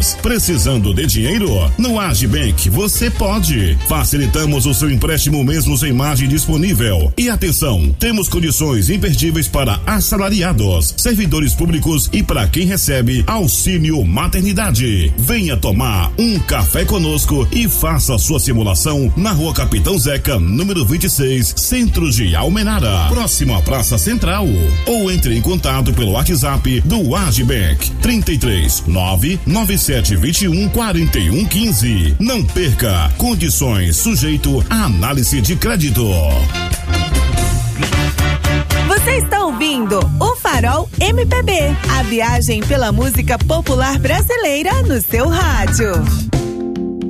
Lages. Precisando de dinheiro? No Agibank você pode. Facilitamos o seu empréstimo mesmo sem margem disponível. E atenção, temos condições imperdíveis para assalariados, servidores públicos e para quem recebe auxílio maternidade. Venha tomar um café conosco e faça sua simulação na Rua Capitão Zeca, número 26, Centro de Almenara, próximo à Praça Central. Ou entre em contato pelo WhatsApp do Agibank, 33-99721-4115. Não perca, condições sujeito à análise de crédito. Você está ouvindo o Farol MPB, a viagem pela música popular brasileira no seu rádio.